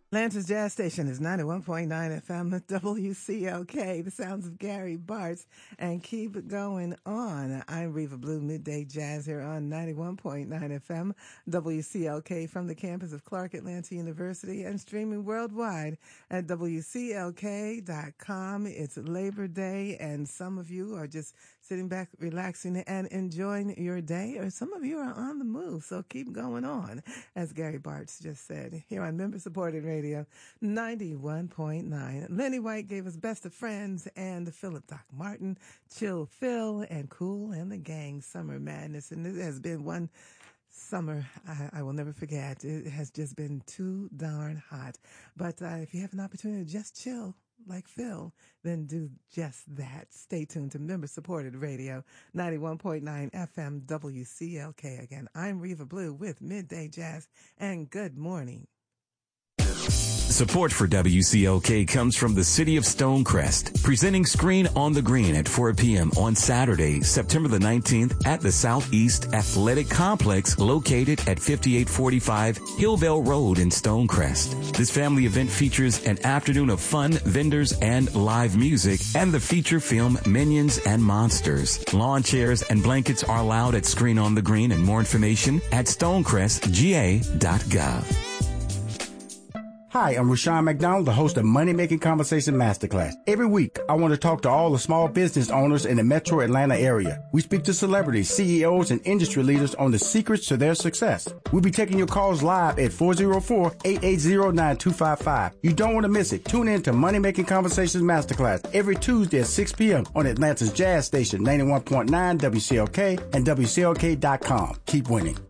Atlanta's Jazz Station is 91.9 FM WCLK, the sounds of Gary Bartz, and keep it going on. I'm Reva Blue, Midday Jazz here on 91.9 FM WCLK from the campus of Clark Atlanta University and streaming worldwide at WCLK.com. It's Labor Day, and some of you are just sitting back, relaxing, and enjoying your day, or some of you are on the move, so keep going on, as Gary Bartz just said, here on member-supported radio, 91.9. Lenny White gave us Best of Friends, and Philip Doc Martin, Chill Phil, and Kool and the Gang, Summer Madness, and it has been one summer I will never forget. It has just been too darn hot, but if you have an opportunity to just chill, like Phil, then do just that. Stay tuned to member-supported radio, 91.9 FM WCLK. Again, I'm Reva Blue with Midday Jazz, and good morning. Support for WCLK comes from the City of Stonecrest, presenting Screen on the Green at 4 p.m. on Saturday, September the 19th at the Southeast Athletic Complex located at 5845 Hillvale Road in Stonecrest. This family event features an afternoon of fun, vendors, and live music, and the feature film Minions and Monsters. Lawn chairs and blankets are allowed at Screen on the Green, and more information at stonecrestga.gov. Hi, I'm Rushion McDonald, the host of Money Making Conversation Masterclass. Every week, I want to talk to all the small business owners in the metro Atlanta area. We speak to celebrities, CEOs, and industry leaders on the secrets to their success. We'll be taking your calls live at 404-880-9255. You don't want to miss it. Tune in to Money Making Conversations Masterclass every Tuesday at 6 p.m. on Atlanta's Jazz Station, 91.9 WCLK and WCLK.com. Keep winning.